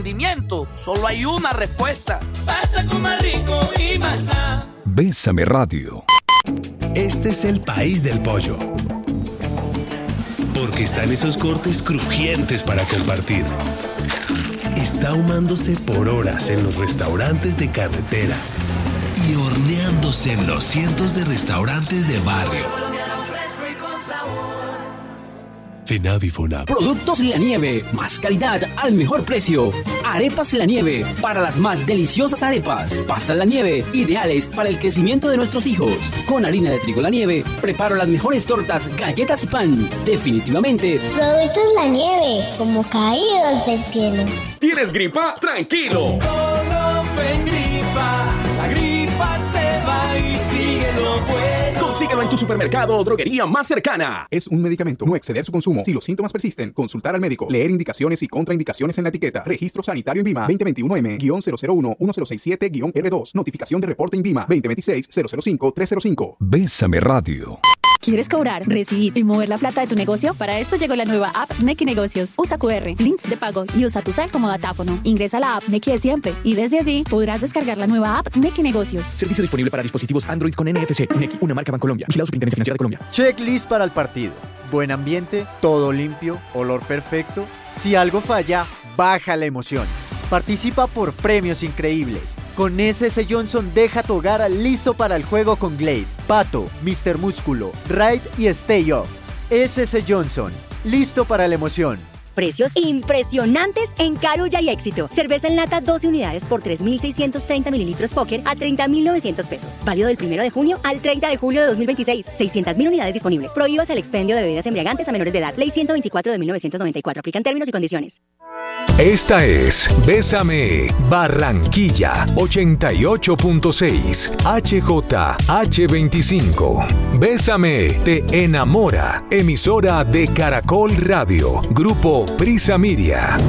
Solo hay una respuesta. Basta con Más Rico y más nada. Bésame Radio. Este es el país del pollo. Porque están esos cortes crujientes para compartir. Está ahumándose por horas en los restaurantes de carretera y horneándose en los cientos de restaurantes de barrio. FENAVI FONAP. Productos La Nieve, más calidad al mejor precio. Arepas La Nieve, para las más deliciosas arepas. Pastas La Nieve, ideales para el crecimiento de nuestros hijos. Con harina de trigo La Nieve, preparo las mejores tortas, galletas y pan. Definitivamente. Productos La Nieve, como caídos del cielo. ¿Tienes gripa? ¡Tranquilo! La gripa se va y sigue lo bueno. Consíguelo en tu supermercado o droguería más cercana. Es un medicamento. No exceder su consumo. Si los síntomas persisten, consultar al médico. Leer indicaciones y contraindicaciones en la etiqueta. Registro sanitario INVIMA 2021M-001-1067-R2. Notificación de reporte INVIMA 2026-005-305. Bésame Radio. ¿Quieres cobrar, recibir y mover la plata de tu negocio? Para esto llegó la nueva app Nequi Negocios. Usa QR, links de pago y usa tu cel como datáfono. Ingresa a la app Nequi de siempre y desde allí podrás descargar la nueva app Nequi Negocios. Servicio disponible para dispositivos Android con NFC. Nequi, una marca Bancolombia. Vigilado Superintendencia Financiera de Colombia. Checklist para el partido. Buen ambiente, todo limpio, olor perfecto. Si algo falla, baja la emoción. Participa por premios increíbles. Con SS Johnson deja tu hogar listo para el juego con Glade, Pato, Mr. Músculo, Raid y Stay Off. SS Johnson, listo para la emoción. Precios impresionantes en Carulla y Éxito. Cerveza en lata 12 unidades por 3.630 mililitros Póker a 30.900 pesos. Válido del 1 de junio al 30 de julio de 2026. 600.000 unidades disponibles. Prohíbas el expendio de bebidas embriagantes a menores de edad. Ley 124 de 1994. Aplican términos y condiciones. Esta es Bésame Barranquilla 88.6 HJH25. Bésame te enamora. Emisora de Caracol Radio. Grupo Prisa Media.